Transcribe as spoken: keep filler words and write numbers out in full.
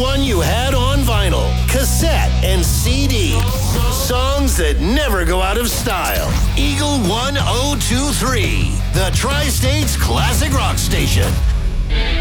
one you had on vinyl, cassette, and C D. Songs that never go out of style. Eagle one oh two three, the Tri-States Classic Rock Station.